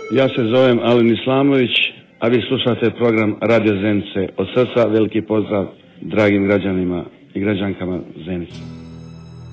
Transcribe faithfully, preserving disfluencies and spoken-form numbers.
Ja se zovem Alen Islamović, a vi slušate program Radio Zenice. Od srca veliki pozdrav dragim građanima i građankama Zenice.